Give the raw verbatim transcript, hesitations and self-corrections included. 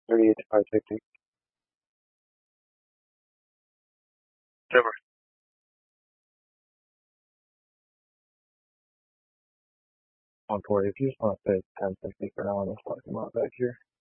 thirty-eight to five sixty. Over. one forty. If you just want to say ten sixty for now on this parking lot back here.